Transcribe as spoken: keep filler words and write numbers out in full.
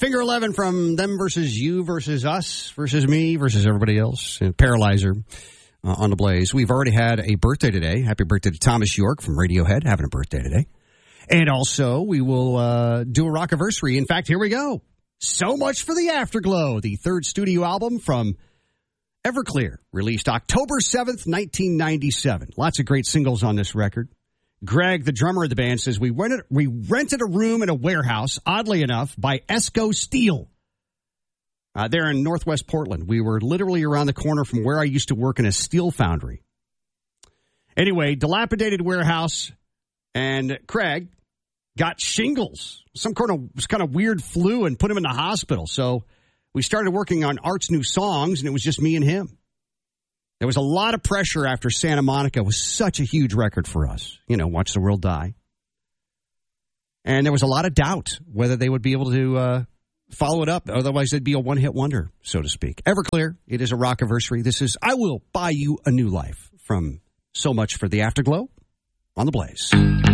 Finger eleven from Them Versus You Versus Us versus Me versus everybody else. And Paralyzer uh, on the Blaze. We've already had a birthday today. Happy birthday to Thomas York from Radiohead, having a birthday today. And also, we will uh, do a rockiversary. In fact, here we go. So Much for the Afterglow, the third studio album from Everclear, released October seventh, nineteen ninety-seven. Lots of great singles on this record. Greg, the drummer of the band, says, we rented, we rented a room in a warehouse, oddly enough, by Esco Steel. Uh, there in Northwest Portland. We were literally around the corner from where I used to work in a steel foundry. Anyway, dilapidated warehouse, and Craig got shingles. Some kind of, kind of weird flu and put him in the hospital. So we started working on Art's new songs, and it was just me and him. There was a lot of pressure after Santa Monica. It was such a huge record for us. You know, Watch the World Die. And there was a lot of doubt whether they would be able to uh, follow it up. Otherwise, it'd be a one-hit wonder, so to speak. Everclear, it is a rockiversary. This is I Will Buy You a New Life from So Much for the Afterglow on the Blaze.